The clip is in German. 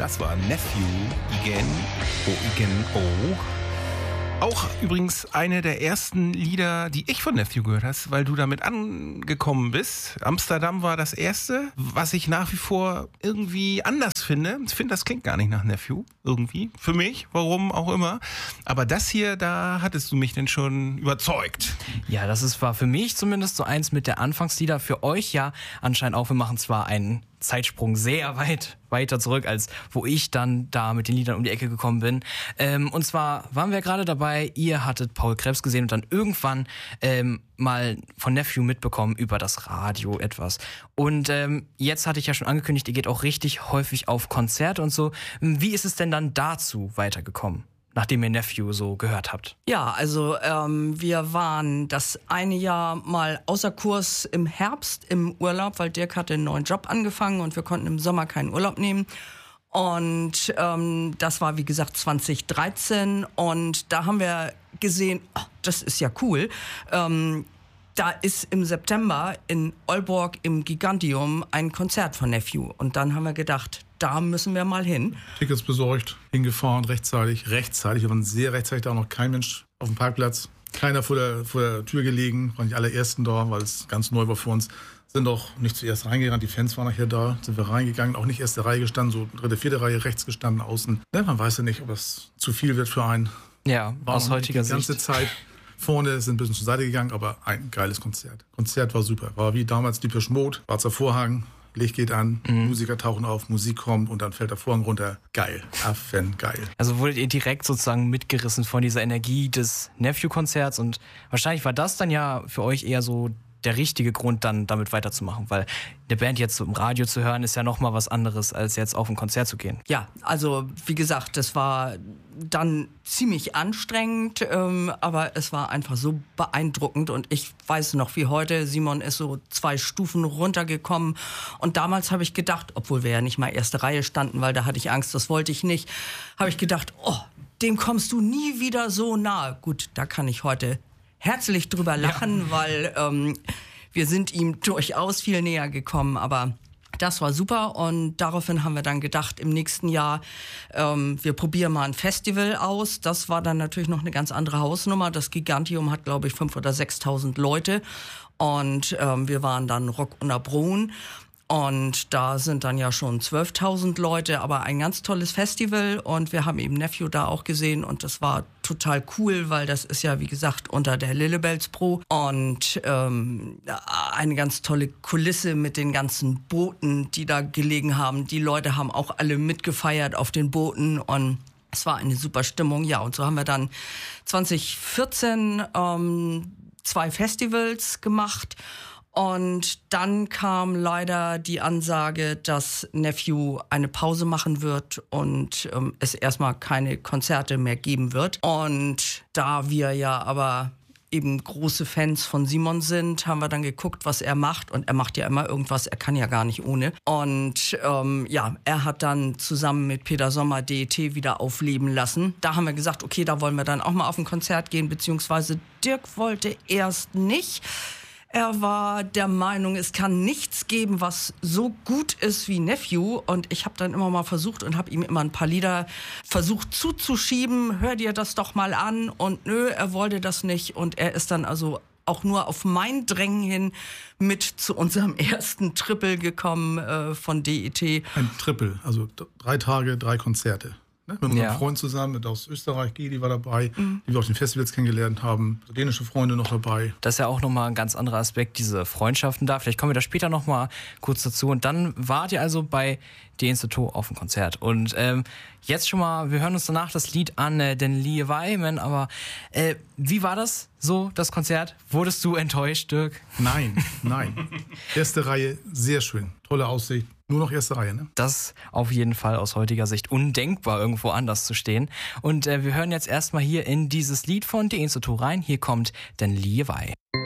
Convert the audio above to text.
Das war Nephew Igen. Auch übrigens eine der ersten Lieder, die ich von Nephew gehört habe, weil du damit angekommen bist. Amsterdam war das erste, was ich nach wie vor irgendwie anders finde. Ich finde, das klingt gar nicht nach Nephew, irgendwie. Für mich, warum auch immer. Aber das hier, da hattest du mich denn schon überzeugt. Ja, war für mich zumindest so eins mit der Anfangslieder. Für euch ja anscheinend auch. Wir machen zwar einen Zeitsprung sehr weiter zurück, als wo ich dann da mit den Liedern um die Ecke gekommen bin. Und zwar waren wir gerade dabei, ihr hattet Paul Krebs gesehen und dann irgendwann mal von Nephew mitbekommen über das Radio etwas. Und jetzt hatte ich ja schon angekündigt, ihr geht auch richtig häufig auf Konzerte und so. Wie ist es denn dann dazu weitergekommen, nachdem ihr Nephew so gehört habt? Ja, also wir waren das eine Jahr mal außer Kurs im Herbst im Urlaub, weil Dirk hatte einen neuen Job angefangen und wir konnten im Sommer keinen Urlaub nehmen. Und das war, wie gesagt, 2013 und da haben wir gesehen, das ist ja cool. Da ist im September in Aalborg im Gigantium ein Konzert von Nephew. Und dann haben wir gedacht, da müssen wir mal hin. Tickets besorgt, hingefahren, rechtzeitig. Wir waren sehr rechtzeitig, da war noch kein Mensch auf dem Parkplatz. Keiner vor der Tür gelegen, waren die allerersten da, weil es ganz neu war für uns. Sind auch nicht zuerst reingerannt, die Fans waren nachher da, sind wir reingegangen, auch nicht erste Reihe gestanden, so dritte, vierte Reihe rechts gestanden, außen. Ja, man weiß ja nicht, ob das zu viel wird für einen. Ja, aus heutiger Sicht. Die ganze Zeit vorne, sind ein bisschen zur Seite gegangen, aber ein geiles Konzert. Konzert war super, war wie damals Depeche Mode, schwarzer Vorhang, Licht geht an, Musiker tauchen auf, Musik kommt und dann fällt der Vorhang runter. Geil, geil. Also wurdet ihr direkt sozusagen mitgerissen von dieser Energie des Nephew-Konzerts und wahrscheinlich war das dann ja für euch eher so der richtige Grund, dann damit weiterzumachen, weil eine Band jetzt so im Radio zu hören, ist ja nochmal was anderes, als jetzt auf ein Konzert zu gehen. Ja, also wie gesagt, das war dann ziemlich anstrengend, aber es war einfach so beeindruckend und ich weiß noch wie heute, Simon ist so 2 Stufen runtergekommen und damals habe ich gedacht, obwohl wir ja nicht mal erste Reihe standen, weil da hatte ich Angst, das wollte ich nicht, habe ich gedacht, dem kommst du nie wieder so nahe. Gut, da kann ich heute herzlich drüber lachen, weil wir sind ihm durchaus viel näher gekommen, aber das war super und daraufhin haben wir dann gedacht, im nächsten Jahr, wir probieren mal ein Festival aus. Das war dann natürlich noch eine ganz andere Hausnummer. Das Gigantium hat, glaube ich, 5.000 oder 6.000 Leute und wir waren dann Rock unter Brunn. Und da sind dann ja schon 12.000 Leute, aber ein ganz tolles Festival und wir haben eben Nephew da auch gesehen und das war total cool, weil das ist ja wie gesagt unter der Lillebells Pro und eine ganz tolle Kulisse mit den ganzen Booten, die da gelegen haben. Die Leute haben auch alle mitgefeiert auf den Booten und es war eine super Stimmung. Ja, und so haben wir dann 2014 2 Festivals gemacht. Und dann kam leider die Ansage, dass Nephew eine Pause machen wird und es erstmal keine Konzerte mehr geben wird. Und da wir ja aber eben große Fans von Simon sind, haben wir dann geguckt, was er macht. Und er macht ja immer irgendwas, er kann ja gar nicht ohne. Und er hat dann zusammen mit Peter Sommer DET wieder aufleben lassen. Da haben wir gesagt, okay, da wollen wir dann auch mal auf ein Konzert gehen, beziehungsweise Dirk wollte erst nicht. Er war der Meinung, es kann nichts geben, was so gut ist wie Nephew. Und ich habe dann immer mal versucht und habe ihm immer ein paar Lieder versucht zuzuschieben. Hör dir das doch mal an. Und nö, er wollte das nicht. Und er ist dann also auch nur auf mein Drängen hin mit zu unserem ersten Triple gekommen von DET. Ein Triple, also 3 Tage, 3 Konzerte. Mit unserem Freund zusammen, mit aus Österreich, Gedi war dabei, die wir auf den Festivals kennengelernt haben, dänische Freunde noch dabei. Das ist ja auch nochmal ein ganz anderer Aspekt, diese Freundschaften da. Vielleicht kommen wir da später nochmal kurz dazu. Und dann wart ihr also bei DE auf dem Konzert. Und jetzt schon mal, wir hören uns danach das Lied an, Den Lie Weimen, aber wie war das so, das Konzert? Wurdest du enttäuscht, Dirk? Nein. Erste Reihe, sehr schön, tolle Aussicht. Nur noch erste Reihe, ne? Das auf jeden Fall aus heutiger Sicht undenkbar, irgendwo anders zu stehen. Und wir hören jetzt erstmal hier in dieses Lied von DE rein. Hier kommt Den Lie Wei.